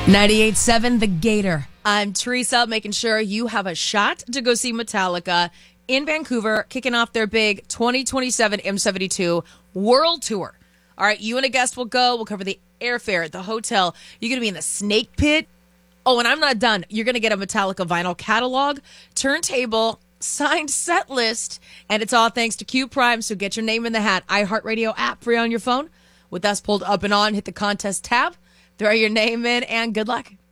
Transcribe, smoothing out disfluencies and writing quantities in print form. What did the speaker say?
98.7 The Gator. I'm Teresa, making sure you have a shot to go see Metallica in Vancouver, kicking off their big 2027 M72 World Tour. All right, you and a guest will go. We'll cover the airfare, the hotel. You're going to be in the Snake Pit. Oh, and I'm not done. You're going to get a Metallica vinyl catalog, turntable, signed set list, and it's all thanks to Q Prime, so get your name in the hat. iHeartRadio app free on your phone. With us pulled up and on, hit the contest tab. Throw your name in, and good luck.